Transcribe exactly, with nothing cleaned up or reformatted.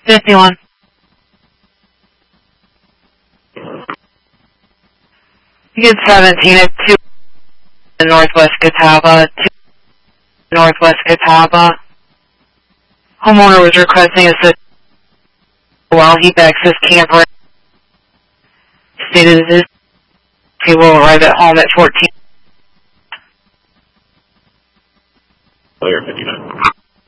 fifty-one. Unit seventeen at two Northwest Catawba, two Northwest Catawba. Homeowner was requesting assistance while he backs his camper. Stated that he will arrive at home at fourteen. Clear.